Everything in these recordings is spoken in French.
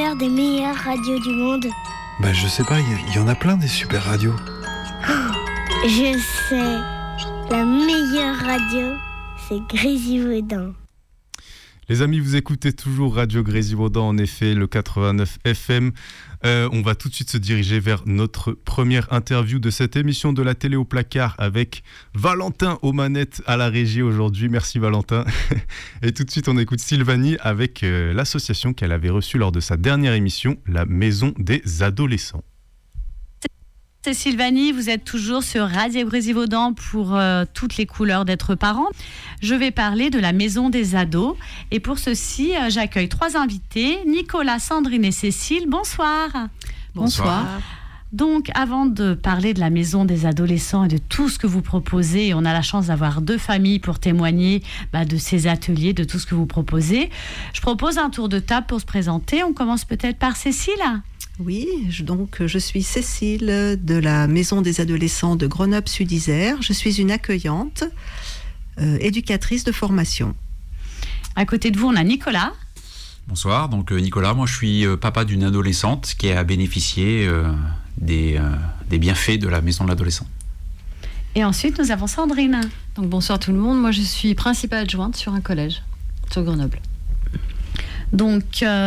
meilleure des meilleures radios du monde? Je sais pas, il y en a plein des super radios. Je sais, la meilleure radio, c'est Grésivaudan. Les amis, vous écoutez toujours Radio Grésivaudan, en effet, le 89 FM. On va tout de suite se diriger vers notre première interview de cette émission de la télé au placard avec Valentin aux manettes à la régie aujourd'hui. Merci Valentin. Et tout de suite, on écoute Sylvanie avec l'association qu'elle avait reçue lors de sa dernière émission, la Maison des Adolescents. C'est Sylvanie, vous êtes toujours sur Radio Grésivaudan pour toutes les couleurs d'être parent. Je vais parler de la Maison des Ados et pour ceci, j'accueille 3 invités, Nicolas, Sandrine et Cécile. Bonsoir. Bonsoir. Donc, avant de parler de la Maison des Adolescents et de tout ce que vous proposez, on a la chance d'avoir 2 familles pour témoigner de ces ateliers, de tout ce que vous proposez. Je propose un tour de table pour se présenter. On commence peut-être par Cécile. Oui, je suis Cécile de la Maison des Adolescents de Grenoble-Sud-Isère. Je suis une accueillante, éducatrice de formation. À côté de vous, on a Nicolas. Bonsoir, donc Nicolas, moi je suis papa d'une adolescente qui a bénéficié des bienfaits de la Maison de l'Adolescent. Et ensuite, nous avons Sandrine. Donc bonsoir tout le monde, moi je suis principale adjointe sur un collège, sur Grenoble. Donc,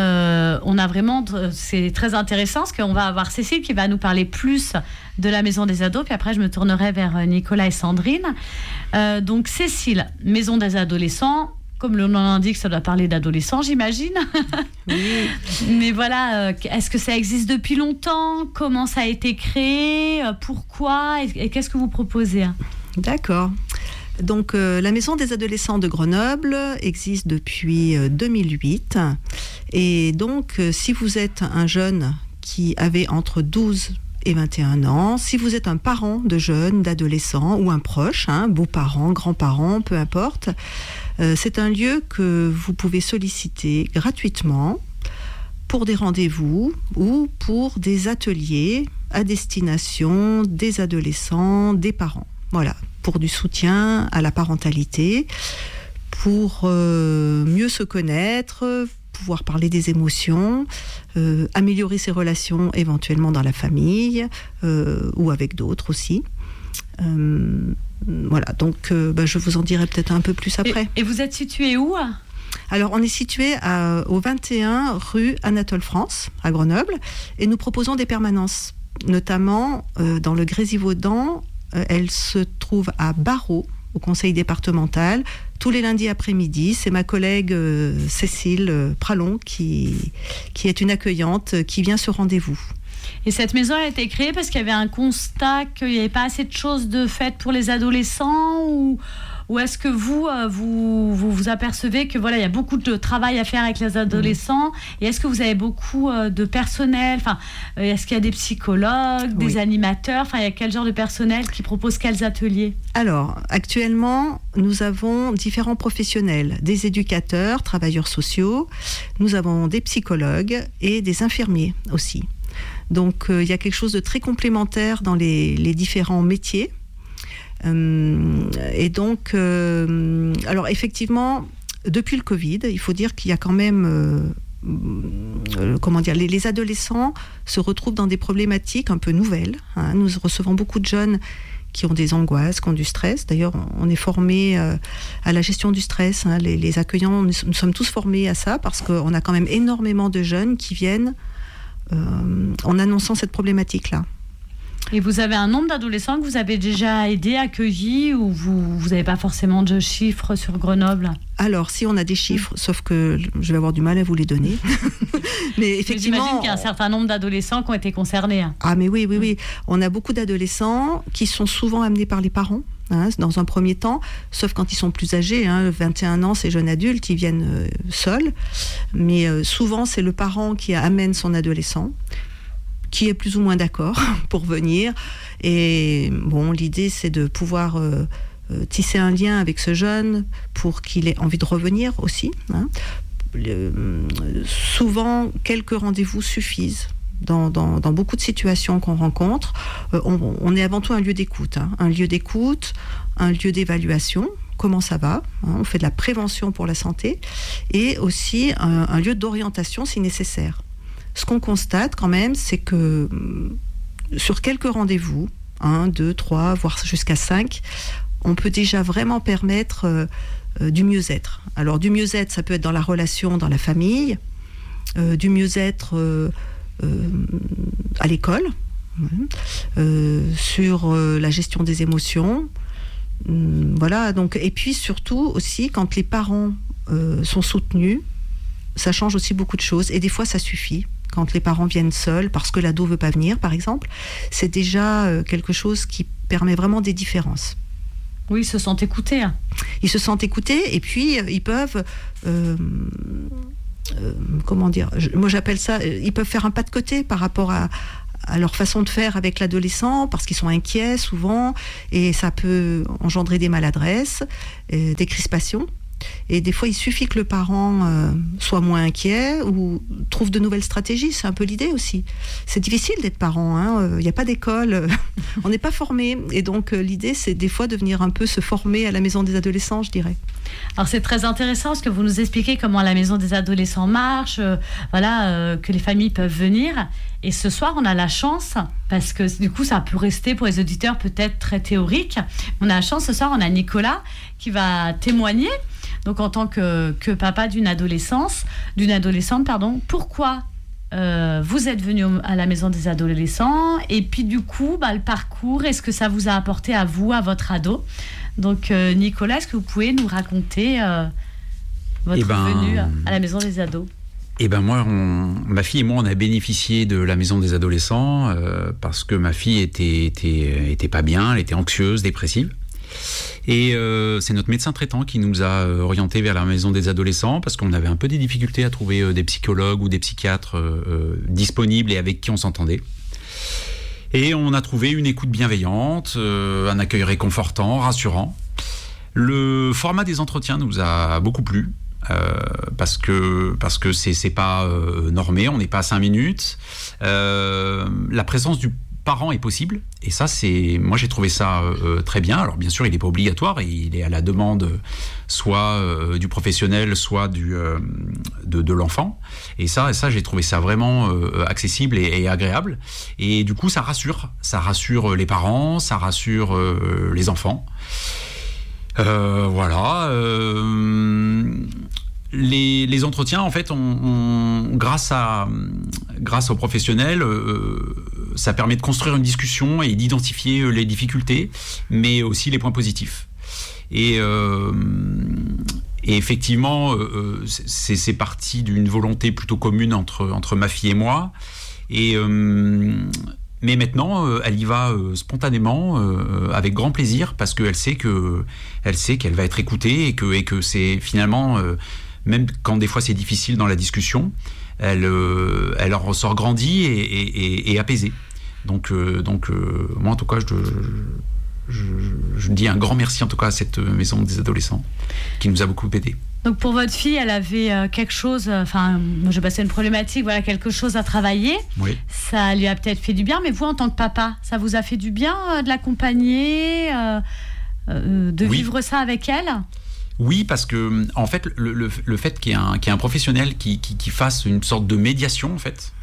on a vraiment, c'est très intéressant parce qu'on va avoir Cécile qui va nous parler plus de la Maison des Ados, puis après je me tournerai vers Nicolas et Sandrine. Donc Cécile, Maison des Adolescents, comme le nom l'indique, ça doit parler d'adolescents, j'imagine. Oui. Mais voilà, est-ce que ça existe depuis longtemps? Comment ça a été créé? Pourquoi? Et qu'est-ce que vous proposez? D'accord. Donc, la Maison des Adolescents de Grenoble existe depuis 2008. Et donc, si vous êtes un jeune qui avait entre 12 et 21 ans, si vous êtes un parent de jeunes, d'adolescents ou un proche, beaux-parents, grands-parents, peu importe, c'est un lieu que vous pouvez solliciter gratuitement pour des rendez-vous ou pour des ateliers à destination des adolescents, des parents. Voilà, pour du soutien à la parentalité, pour mieux se connaître, pouvoir parler des émotions, améliorer ses relations éventuellement dans la famille ou avec d'autres aussi. Voilà, donc je vous en dirai peut-être un peu plus après. Et vous êtes situé où ? Alors, on est situé au 21 rue Anatole France, à Grenoble, et nous proposons des permanences, notamment dans le Grésivaudan. Elle se trouve à Barreau, au conseil départemental, tous les lundis après-midi. C'est ma collègue Cécile Pralon qui est une accueillante qui vient sur rendez-vous. Et cette maison a été créée parce qu'il y avait un constat qu'il n'y avait pas assez de choses de faites pour les adolescents ou est-ce que vous apercevez que voilà, il y a beaucoup de travail à faire avec les adolescents et est-ce que vous avez beaucoup de personnel, est-ce qu'il y a des psychologues, des animateurs, il y a quel genre de personnel qui propose quels ateliers? Alors, actuellement, nous avons différents professionnels, des éducateurs, travailleurs sociaux, nous avons des psychologues et des infirmiers aussi. Donc, il y a quelque chose de très complémentaire dans les différents métiers. Et donc, alors effectivement, depuis le Covid, il faut dire qu'il y a quand même, les adolescents se retrouvent dans des problématiques un peu nouvelles. Nous recevons beaucoup de jeunes qui ont des angoisses, qui ont du stress. D'ailleurs, on est formés à la gestion du stress. Les accueillants, nous sommes tous formés à ça parce qu'on a quand même énormément de jeunes qui viennent en annonçant cette problématique-là. Et vous avez un nombre d'adolescents que vous avez déjà aidés, accueillis, ou vous n'avez pas forcément de chiffres sur Grenoble? Alors, si on a des chiffres, sauf que je vais avoir du mal à vous les donner. Mais effectivement, j'imagine qu'il y a un certain nombre d'adolescents qui ont été concernés. Ah mais oui. On a beaucoup d'adolescents qui sont souvent amenés par les parents, dans un premier temps, sauf quand ils sont plus âgés. 21 ans, c'est jeunes adultes, ils viennent seuls. Mais souvent, c'est le parent qui amène son adolescent, qui est plus ou moins d'accord pour venir. Et bon, l'idée, c'est de pouvoir tisser un lien avec ce jeune pour qu'il ait envie de revenir aussi. Souvent, quelques rendez-vous suffisent. Dans beaucoup de situations qu'on rencontre, on est avant tout un lieu d'écoute. Un lieu d'écoute, un lieu d'évaluation. Comment ça va, on fait de la prévention pour la santé. Et aussi un lieu d'orientation si nécessaire. ce qu'on constate quand même, c'est que sur quelques rendez-vous, 1, 2, 3, voire jusqu'à 5, on peut déjà vraiment permettre du mieux-être. Alors du mieux-être, ça peut être dans la relation, dans la famille, du mieux-être à l'école, sur la gestion des émotions. Voilà, donc, et puis surtout aussi, quand les parents sont soutenus, ça change aussi beaucoup de choses. Et des fois, ça suffit. Quand les parents viennent seuls, parce que l'ado ne veut pas venir, par exemple, c'est déjà quelque chose qui permet vraiment des différences. Oui, ils se sentent écoutés. Ils se sentent écoutés, et puis ils peuvent... comment dire, moi j'appelle ça, ils peuvent faire un pas de côté par rapport à leur façon de faire avec l'adolescent, parce qu'ils sont inquiets souvent, et ça peut engendrer des maladresses, des crispations. Et des fois, il suffit que le parent soit moins inquiet ou trouve de nouvelles stratégies. C'est un peu l'idée aussi. C'est difficile d'être parent, hein. Il n'y a pas d'école, on n'est pas formé. Et donc, l'idée, c'est des fois de venir un peu se former à la maison des adolescents, je dirais. Alors, c'est très intéressant parce que vous nous expliquez comment la maison des adolescents marche, que les familles peuvent venir. Et ce soir, on a la chance, parce que du coup, ça peut rester pour les auditeurs peut-être très théorique. On a la chance, ce soir, on a Nicolas qui va témoigner. Donc, en tant que papa d'une adolescente, pourquoi vous êtes venu à la maison des adolescents, et puis du coup, le parcours, est-ce que ça vous a apporté à vous, à votre ado? Donc, Nicolas, est-ce que vous pouvez nous raconter votre venue à la maison des ados? Moi, ma fille et moi, on a bénéficié de la maison des adolescents parce que ma fille était pas bien, elle était anxieuse, dépressive. Et c'est notre médecin traitant qui nous a orientés vers la maison des adolescents parce qu'on avait un peu des difficultés à trouver des psychologues ou des psychiatres disponibles et avec qui on s'entendait. Et on a trouvé une écoute bienveillante, un accueil réconfortant, rassurant. Le format des entretiens nous a beaucoup plu. Parce que c'est pas normé, on n'est pas à 5 minutes. La présence du parent est possible, et ça, moi j'ai trouvé ça très bien. Alors bien sûr, il n'est pas obligatoire, et il est à la demande soit du professionnel, soit de l'enfant. Et ça, j'ai trouvé ça vraiment accessible et agréable. Et du coup, ça rassure les parents, ça rassure les enfants. Les entretiens, en fait, grâce aux professionnels, ça permet de construire une discussion et d'identifier les difficultés, mais aussi les points positifs. Et effectivement, c'est parti d'une volonté plutôt commune entre ma fille et moi. Mais maintenant, elle y va spontanément, avec grand plaisir, parce qu'elle sait qu'elle va être écoutée et que c'est finalement, même quand des fois c'est difficile dans la discussion, elle en ressort grandie et apaisée. Donc moi en tout cas, je dis un grand merci en tout cas à cette maison des adolescents qui nous a beaucoup aidés. Donc pour votre fille, elle avait quelque chose, moi j'ai passé une problématique, quelque chose à travailler. Oui. Ça lui a peut-être fait du bien, mais vous en tant que papa, ça vous a fait du bien de l'accompagner, de vivre ça avec elle? Oui, parce que en fait, le fait qu'il y ait un professionnel qui fasse une sorte de médiation, en fait,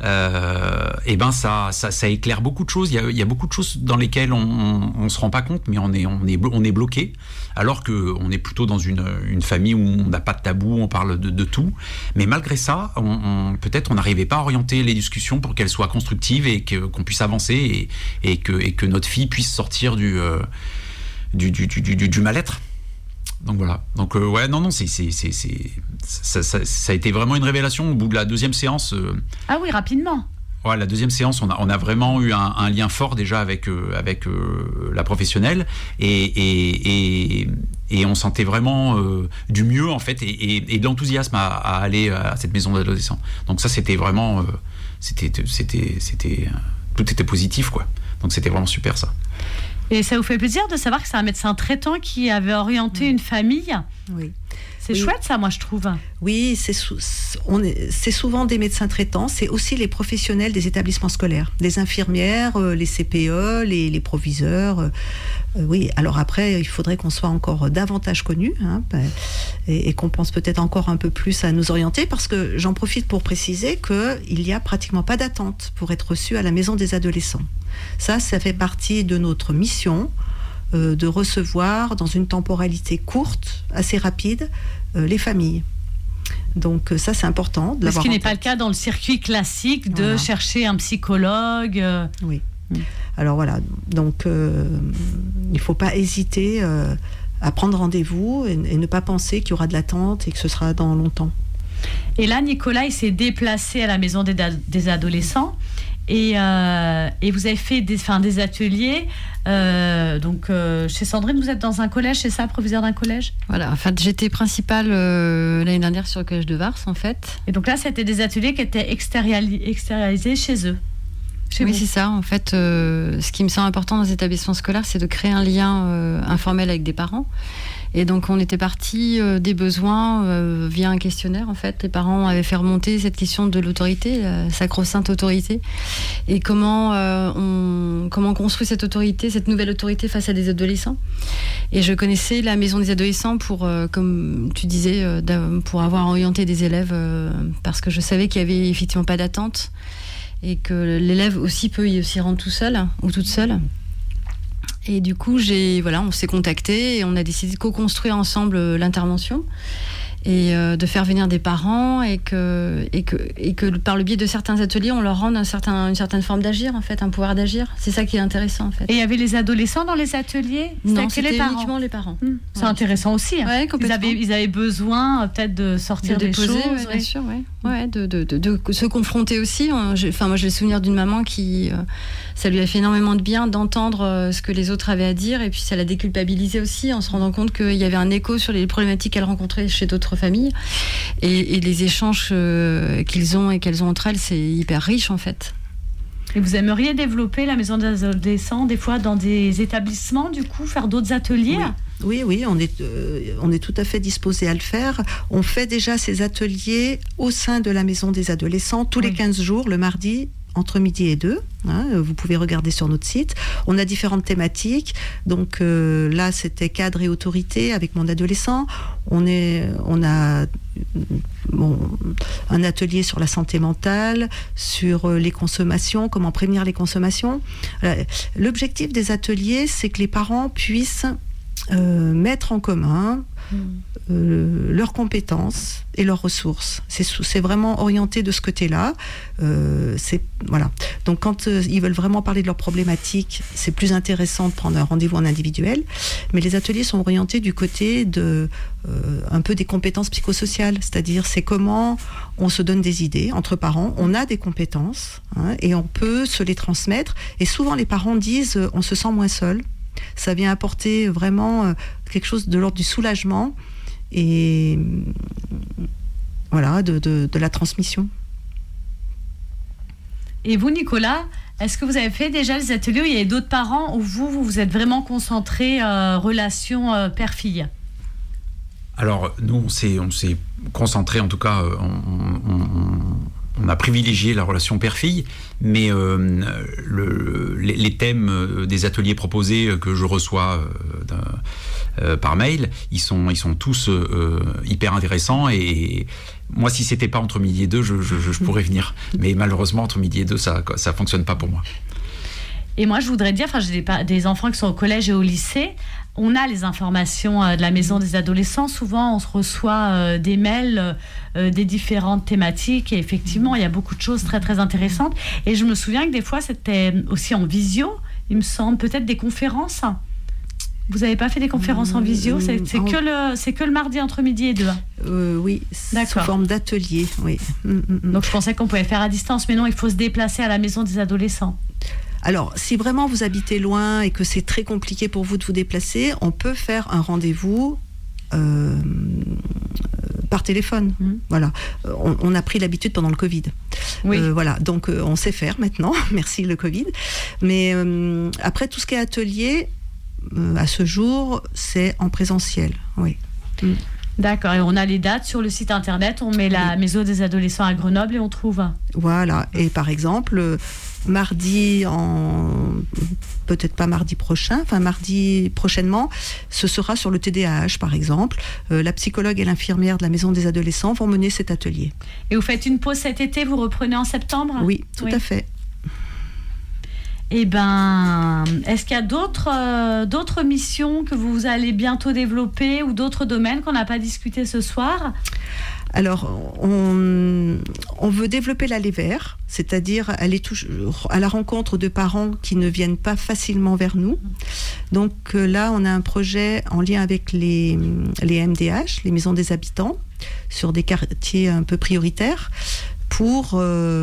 ça éclaire beaucoup de choses. Il y a beaucoup de choses dans lesquelles on se rend pas compte, mais on est bloqué, alors que on est plutôt dans une famille où on n'a pas de tabou, on parle de tout. Mais malgré ça, peut-être on n'arrivait pas à orienter les discussions pour qu'elles soient constructives et qu'on puisse avancer et que notre fille puisse sortir du mal-être. Donc voilà. Donc ça a été vraiment une révélation au bout de la deuxième séance. Ah oui, rapidement. Ouais, la deuxième séance, on a vraiment eu un lien fort déjà avec la professionnelle et on sentait vraiment du mieux en fait et de l'enthousiasme à aller à cette maison d'adolescents. Donc ça, c'était vraiment, tout était positif quoi. Donc c'était vraiment super ça. Et ça vous fait plaisir de savoir que c'est un médecin traitant qui avait orienté une famille? Oui. C'est chouette ça, moi je trouve. Oui, c'est souvent des médecins traitants, c'est aussi les professionnels des établissements scolaires, les infirmières, les CPE, les proviseurs. Oui, alors après, il faudrait qu'on soit encore davantage connus et qu'on pense peut-être encore un peu plus à nous orienter, parce que j'en profite pour préciser qu'il n'y a pratiquement pas d'attente pour être reçu à la maison des adolescents. Ça fait partie de notre mission, de recevoir dans une temporalité courte, assez rapide, les familles. Donc ça, c'est important de l'avoir. Ce qui n'est pas le cas dans le circuit classique de chercher un psychologue. Oui. Alors voilà, donc il ne faut pas hésiter à prendre rendez-vous et ne pas penser qu'il y aura de l'attente et que ce sera dans longtemps. Et là, Nicolas, il s'est déplacé à la maison des adolescents. Et vous avez fait des ateliers. Chez Sandrine, vous êtes dans un collège, c'est ça, proviseur d'un collège ? Voilà, en fait, j'étais principale l'année dernière sur le collège de Vars, en fait. Et donc là, c'était des ateliers qui étaient extériorisés chez eux. Oui, c'est ça. En fait, ce qui me semble important dans les établissements scolaires, c'est de créer un lien informel avec des parents. Et donc, on était parti des besoins via un questionnaire. En fait, les parents avaient fait remonter cette question de l'autorité, la sacro-sainte autorité, et comment on construit cette autorité, cette nouvelle autorité face à des adolescents. Et je connaissais la maison des adolescents pour, comme tu disais, pour avoir orienté des élèves, parce que je savais qu'il y avait effectivement pas d'attente et que l'élève aussi peut y s'y rendre tout seul ou toute seule. Et du coup, on s'est contactés et on a décidé de co-construire ensemble l'intervention et de faire venir des parents et que par le biais de certains ateliers, on leur rende une certaine forme d'agir, en fait, un pouvoir d'agir. C'est ça qui est intéressant, en fait. Et il y avait les adolescents dans les ateliers ? Non, c'était uniquement les parents. C'est intéressant aussi. Hein. Ouais, complètement. Ils avaient besoin peut-être de sortir des choses. Ouais, bien sûr, ouais, de se confronter aussi. Moi, j'ai le souvenir d'une maman qui, ça lui a fait énormément de bien d'entendre ce que les autres avaient à dire, et puis ça l'a déculpabilisée aussi en se rendant compte qu'il y avait un écho sur les problématiques qu'elle rencontrait chez d'autres familles, et les échanges qu'ils ont et qu'elles ont entre elles, c'est hyper riche en fait. Et vous aimeriez développer la maison des adolescents des fois dans des établissements, du coup, faire d'autres ateliers ? Oui, on est tout à fait disposé à le faire. On fait déjà ces ateliers au sein de la maison des adolescents tous les 15 jours, le mardi, entre midi et 2. Vous pouvez regarder sur notre site. On a différentes thématiques. Donc là, c'était cadre et autorité avec mon adolescent. On a un atelier sur la santé mentale, sur les consommations, comment prévenir les consommations. L'objectif des ateliers, c'est que les parents puissent mettre en commun leurs compétences et leurs ressources. C'est vraiment orienté de ce côté-là. Voilà. Donc quand ils veulent vraiment parler de leurs problématiques, c'est plus intéressant de prendre un rendez-vous en individuel. Mais les ateliers sont orientés du côté de un peu des compétences psychosociales, c'est-à-dire c'est comment on se donne des idées entre parents. On a des compétences et on peut se les transmettre. Et souvent les parents disent on se sent moins seul. Ça vient apporter vraiment quelque chose de l'ordre du soulagement et voilà, de la transmission. Et vous, Nicolas, est-ce que vous avez fait déjà les ateliers où il y a d'autres parents, où vous êtes vraiment concentré relation père-fille ? Alors, nous, on s'est concentré, en tout cas, on a privilégié la relation père-fille, mais les thèmes des ateliers proposés que je reçois par mail, ils sont tous hyper intéressants, et moi, si c'était pas entre midi et 2, je pourrais venir, mais malheureusement entre midi et 2, ça fonctionne pas pour moi. Et moi, je voudrais dire, j'ai des enfants qui sont au collège et au lycée. On a les informations de la maison des adolescents. Souvent, on se reçoit des mails des différentes thématiques. Et effectivement, il y a beaucoup de choses très, très intéressantes. Et je me souviens que des fois, c'était aussi en visio. Il me semble, peut-être des conférences. Vous n'avez pas fait des conférences en visio ? C'est que le mardi entre midi et 2. Oui, sous forme d'atelier. Oui. Donc, je pensais qu'on pouvait faire à distance. Mais non, il faut se déplacer à la maison des adolescents. Alors, si vraiment vous habitez loin et que c'est très compliqué pour vous de vous déplacer, on peut faire un rendez-vous par téléphone. Voilà. On a pris l'habitude pendant le Covid. Oui. Voilà. Donc, on sait faire maintenant. Merci le Covid. Mais après, tout ce qui est atelier, à ce jour, c'est en présentiel. Oui. D'accord, et on a les dates sur le site internet, on met la maison des adolescents à Grenoble et on trouve. Voilà, et par exemple, mardi, peut-être pas mardi prochain, enfin mardi prochainement, ce sera sur le TDAH par exemple. La psychologue et l'infirmière de la maison des adolescents vont mener cet atelier. Et vous faites une pause cet été, vous reprenez en septembre ? Oui, tout à fait. Eh ben, est-ce qu'il y a d'autres missions que vous allez bientôt développer ou d'autres domaines qu'on n'a pas discuté ce soir ? Alors, on veut développer l'aller vers, c'est-à-dire aller à la rencontre de parents qui ne viennent pas facilement vers nous. Donc là, on a un projet en lien avec les MDH, les maisons des habitants, sur des quartiers un peu prioritaires, pour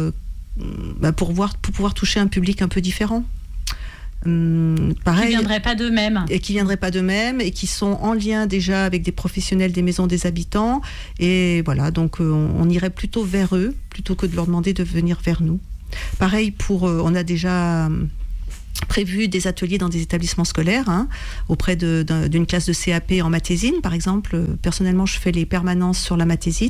pouvoir toucher un public un peu différent. Pareil, qui ne viendraient pas d'eux-mêmes. Et qui viendraient pas d'eux-mêmes et qui sont en lien déjà avec des professionnels des maisons des habitants. Et voilà, donc on irait plutôt vers eux plutôt que de leur demander de venir vers nous. Pareil, on a déjà prévu des ateliers dans des établissements scolaires, auprès d'une classe de CAP en matésine, par exemple. Personnellement, je fais les permanences sur la matésine.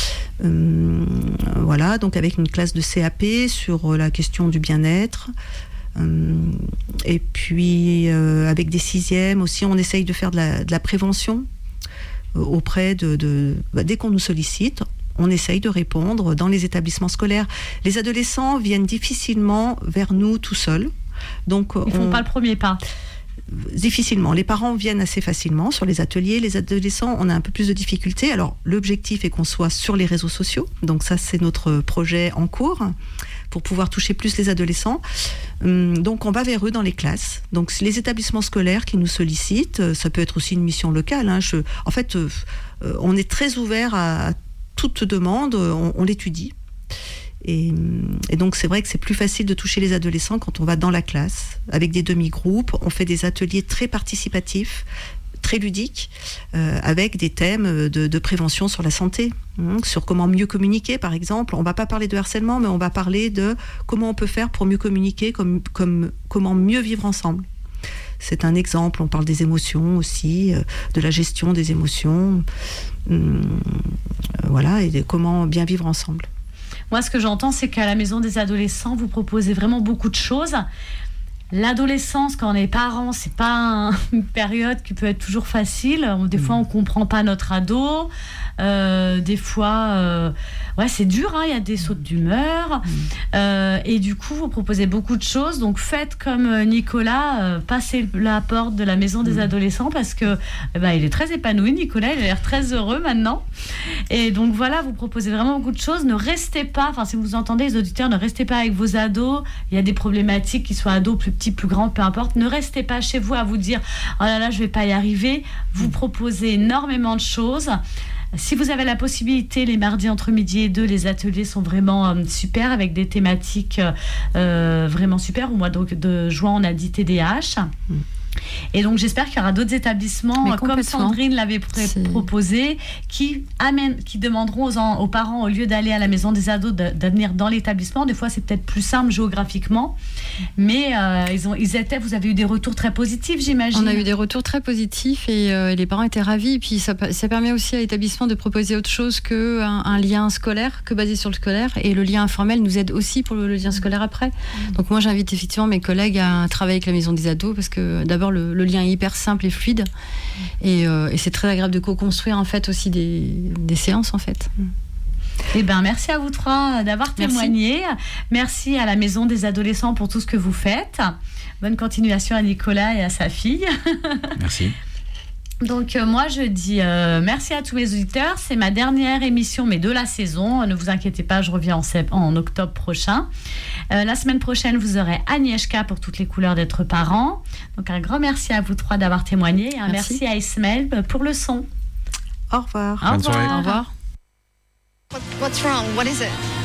Voilà, donc avec une classe de CAP sur la question du bien-être. Et puis, avec des 6e aussi, on essaye de faire de la prévention auprès dès qu'on nous sollicite. On essaye de répondre dans les établissements scolaires. Les adolescents viennent difficilement vers nous tout seuls. Donc, ils ne font pas le premier pas. Difficilement. Les parents viennent assez facilement sur les ateliers. Les adolescents, on a un peu plus de difficultés. Alors, l'objectif est qu'on soit sur les réseaux sociaux. Donc ça, c'est notre projet en cours pour pouvoir toucher plus les adolescents. Donc, on va vers eux dans les classes. Donc, les établissements scolaires qui nous sollicitent, ça peut être aussi une mission locale. En fait, on est très ouvert à toute demande. On l'étudie. Et donc c'est vrai que c'est plus facile de toucher les adolescents quand on va dans la classe, avec des demi-groupes. On fait des ateliers très participatifs, très ludiques, avec des thèmes de prévention sur la santé, sur comment mieux communiquer par exemple. On ne va pas parler de harcèlement, mais on va parler de comment on peut faire pour mieux communiquer, comment mieux vivre ensemble. C'est un exemple. On parle des émotions aussi, de la gestion des émotions, voilà, et de comment bien vivre ensemble. Moi, ce que j'entends, c'est qu'à la maison des adolescents, vous proposez vraiment beaucoup de choses. L'adolescence, quand on est parent, c'est pas une période qui peut être toujours facile. Des fois, on comprend pas notre ado. Des fois, c'est dur. Il y a des sautes d'humeur. Et du coup, vous proposez beaucoup de choses. Donc, faites comme Nicolas, passez la porte de la maison des adolescents parce que il est très épanoui. Nicolas, il a l'air très heureux maintenant. Et donc voilà, vous proposez vraiment beaucoup de choses. Ne restez pas. Enfin, si vous entendez les auditeurs, ne restez pas avec vos ados. Il y a des problématiques, qu'ils soient ados plus petits, plus grands, peu importe. Ne restez pas chez vous à vous dire oh là là, je vais pas y arriver. Vous proposez énormément de choses. Si vous avez la possibilité, les mardis entre midi et 2, les ateliers sont vraiment super, avec des thématiques vraiment super. Au mois de juin, on a dit TDAH. Et donc j'espère qu'il y aura d'autres établissements comme Sandrine l'avait proposé qui demanderont aux parents, au lieu d'aller à la maison des ados, de venir dans l'établissement. Des fois c'est peut-être plus simple géographiquement, mais vous avez eu des retours très positifs, j'imagine. On a eu des retours très positifs et les parents étaient ravis. Et puis ça permet aussi à l'établissement de proposer autre chose qu'un lien scolaire, que basé sur le scolaire, et le lien informel nous aide aussi pour le lien scolaire après. Donc moi j'invite effectivement mes collègues à travailler avec la maison des ados parce que d'abord le lien est hyper simple et fluide et c'est très agréable de co-construire en fait aussi des séances en fait. Eh ben, merci à vous trois d'avoir témoigné. Merci à la maison des adolescents pour tout ce que vous faites. Bonne continuation à Nicolas et à sa fille. Merci. Donc moi je dis merci à tous les auditeurs. C'est ma dernière émission mais de la saison. Ne vous inquiétez pas, je reviens en octobre prochain. La semaine prochaine vous aurez Agnieszka pour toutes les couleurs d'être parent. Donc un grand merci à vous trois d'avoir témoigné et un merci à Ismaël pour le son. Au revoir. Au revoir. Au revoir. What's wrong? What is it?